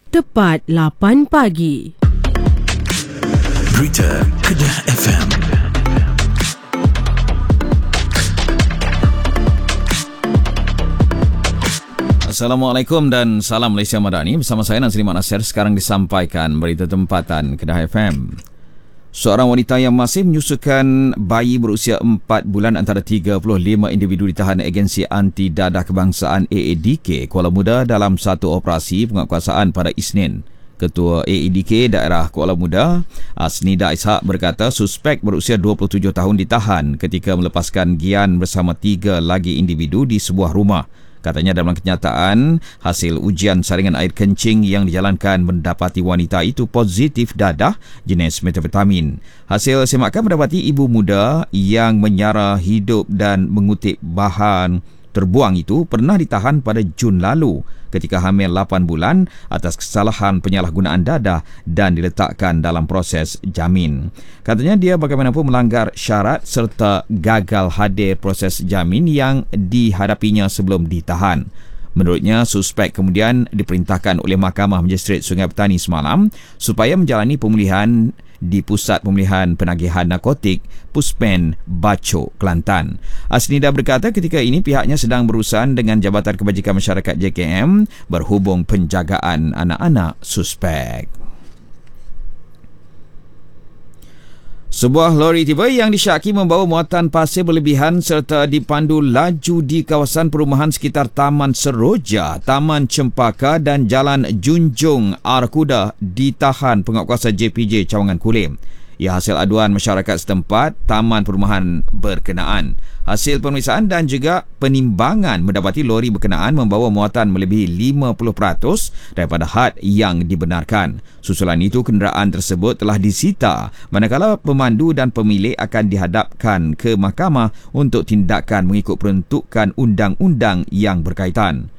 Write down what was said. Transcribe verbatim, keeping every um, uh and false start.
tepat lapan pagi. Berita Kedah F M. Assalamualaikum dan salam Malaysia Madani. Bersama saya Nazri Mak Nasir. Sekarang disampaikan berita tempatan Kedah F M. Seorang wanita yang masih menyusukan bayi berusia empat bulan antara tiga puluh lima individu ditahan agensi anti dadah kebangsaan A A D K Kuala Muda dalam satu operasi penguatkuasaan pada Isnin. Ketua A A D K Daerah Kuala Muda, Asnida Ishak berkata suspek berusia dua puluh tujuh tahun ditahan ketika melepaskan Gian bersama tiga lagi individu di sebuah rumah. Katanya dalam kenyataan, hasil ujian saringan air kencing yang dijalankan mendapati wanita itu positif dadah jenis metafetamin. Hasil semakan mendapati ibu muda yang menyara hidup dan mengutip bahan terbuang itu pernah ditahan pada Jun lalu ketika hamil lapan bulan atas kesalahan penyalahgunaan dadah dan diletakkan dalam proses jamin. Katanya dia bagaimanapun melanggar syarat serta gagal hadir proses jamin yang dihadapinya sebelum ditahan. Menurutnya, suspek kemudian diperintahkan oleh Mahkamah Magistrate Sungai Petani semalam supaya menjalani pemulihan di Pusat Pemulihan Penagihan Narkotik Puspen Baco, Kelantan. Asnida berkata ketika ini pihaknya sedang berurusan dengan Jabatan Kebajikan Masyarakat J K M berhubung penjagaan anak-anak suspek. Sebuah lori tiba yang disyaki membawa muatan pasir berlebihan serta dipandu laju di kawasan perumahan sekitar Taman Seroja, Taman Cempaka dan Jalan Junjung Arkuda ditahan penguatkuasa J P J Cawangan Kulim. Ia hasil aduan masyarakat setempat taman perumahan berkenaan. Hasil pemeriksaan dan juga penimbangan mendapati lori berkenaan membawa muatan melebihi lima puluh peratus daripada had yang dibenarkan. Susulan itu, kenderaan tersebut telah disita manakala pemandu dan pemilik akan dihadapkan ke mahkamah untuk tindakan mengikut peruntukan undang-undang yang berkaitan.